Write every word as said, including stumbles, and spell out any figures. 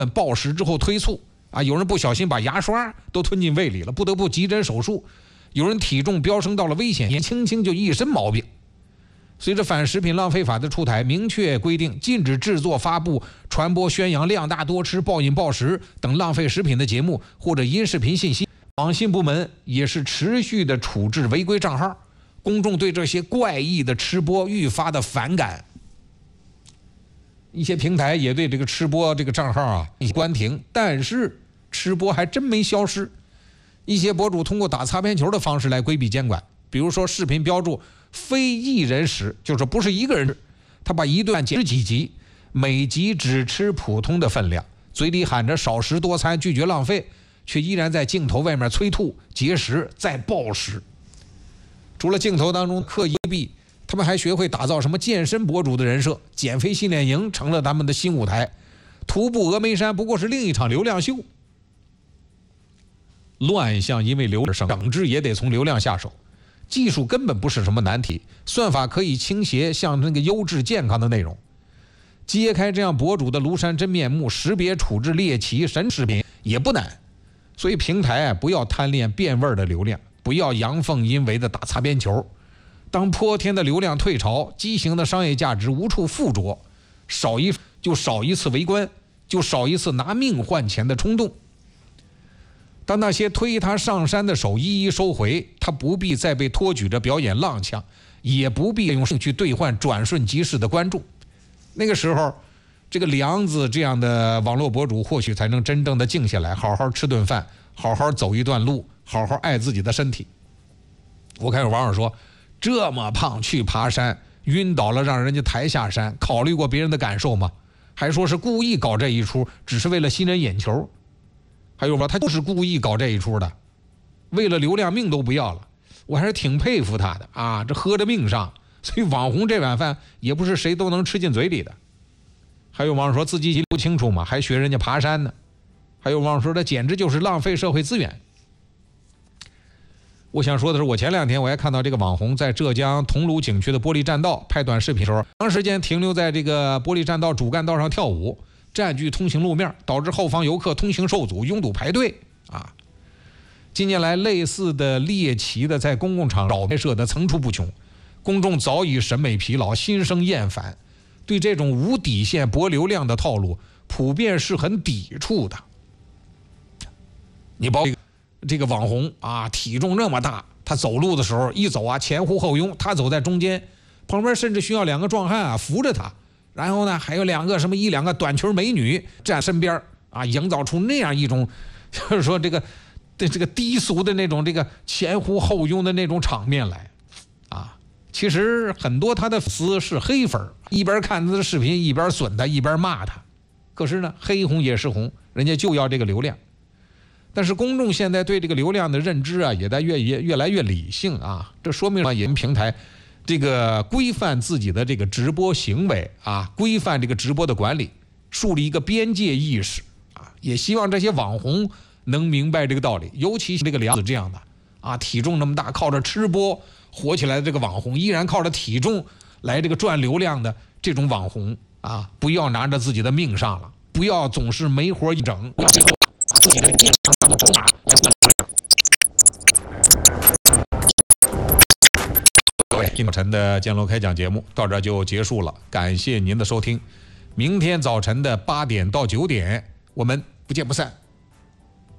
暴食之后推促啊，有人不小心把牙刷都吞进胃里了，不得不急诊手术；有人体重飙升到了危险，也轻轻就一身毛病。随着反食品浪费法的出台，明确规定禁止制作、发布、传播、宣扬量大多吃、暴饮暴食等浪费食品的节目或者音视频信息。网信部门也是持续的处置违规账号，公众对这些怪异的吃播愈发的反感。一些平台也对这个吃播这个账号啊关停，但是吃播还真没消失。一些博主通过打擦边球的方式来规避监管，比如说视频标注非一人食，就是不是一个人吃，他把一顿减十几集，每集只吃普通的分量，嘴里喊着少食多餐，拒绝浪费，却依然在镜头外面催吐、节食、再暴食。除了镜头当中刻意避，他们还学会打造什么健身博主的人设，减肥训练营成了他们的新舞台，徒步峨眉山不过是另一场流量秀。乱象因为流量而生，整治也得从流量下手。技术根本不是什么难题，算法可以倾斜向那个优质健康的内容。揭开这样博主的庐山真面目，识别处置猎奇神视频也不难。所以平台啊，不要贪恋变味的流量，不要阳奉阴违的打擦边球。当泼天的流量退潮，畸形的商业价值无处附着，少一就少一次围观，就少一次拿命换钱的冲动。当那些推他上山的手一一收回，他不必再被托举着表演踉跄，也不必用兴趣兑换转瞬即逝的关注。那个时候，这个梁子这样的网络博主或许才能真正的静下来，好好吃顿饭，好好走一段路，好好爱自己的身体。我看有网友说，这么胖去爬山，晕倒了让人家抬下山，考虑过别人的感受吗？还说是故意搞这一出，只是为了吸人眼球。还有吧，他就是故意搞这一出的，为了流量命都不要了。我还是挺佩服他的啊，这喝着命上，所以网红这碗饭也不是谁都能吃进嘴里的。还有网友说自己不清楚嘛，还学人家爬山呢。还有网友说这简直就是浪费社会资源。我想说的是，我前两天我还看到这个网红在浙江桐庐景区的玻璃栈道拍短视频的时候，长时间停留在这个玻璃栈道主干道上跳舞，占据通行路面，导致后方游客通行受阻，拥堵排队啊！近年来，类似的猎奇的在公共场所拍摄的层出不穷，公众早已审美疲劳，心生厌烦，对这种无底线博流量的套路，普遍是很抵触的。你包括这个网红啊，体重那么大，他走路的时候一走啊，前呼后拥，他走在中间，旁边甚至需要两个壮汉啊扶着他。然后呢，还有两个什么一两个短裙美女站身边啊，营造出那样一种，就是说这个对这个低俗的那种这个前呼后拥的那种场面来啊。其实很多他的粉丝是黑粉，一边看他的视频一边损他，一边骂他。可是呢，黑红也是红，人家就要这个流量。但是公众现在对这个流量的认知啊，也在越越越来越理性啊。这说明了人平台这个规范自己的这个直播行为啊，规范这个直播的管理，树立一个边界意识啊，也希望这些网红能明白这个道理，尤其是这个梁子这样的啊，体重那么大，靠着吃播火起来的这个网红，依然靠着体重来这个赚流量的这种网红啊，不要拿着自己的命上了，不要总是没活一整，要最后自己的健康当筹码来换流量。各位，今早晨的建楼开讲节目到这就结束了，感谢您的收听。明天早晨的八点到九点，我们不见不散。